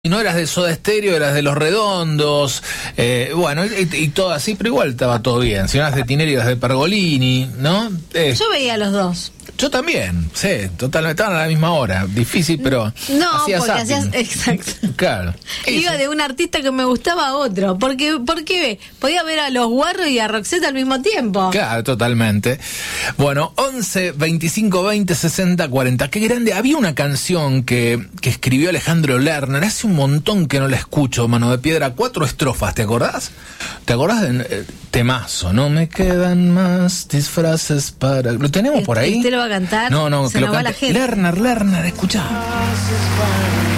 Y no eras de Soda Stereo, eras de Los Redondos, bueno, y todo así, pero igual estaba todo bien. Si eras de Tinelli, eras de Pergolini, ¿no? Yo veía a los dos. Yo también, sí, totalmente, estaban a la misma hora. Difícil, pero no, hacías porque zapping. hacías, exacto. Claro. Iba de un artista que me gustaba a otro, porque podía ver a los Guarros y a Roxette al mismo tiempo. Claro, totalmente. Bueno, 11 25 20 60 40. Qué grande. Había una canción que escribió Alejandro Lerner. Hace un montón que no la escucho, Mano de Piedra. 4 estrofas, ¿te acordás? ¿Te acordás de temazo? No me quedan más disfraces para... ¿Lo tenemos por ahí? ¿Usted lo va a cantar? No, se que lo nos va cante la gente. Lerner, escuchá.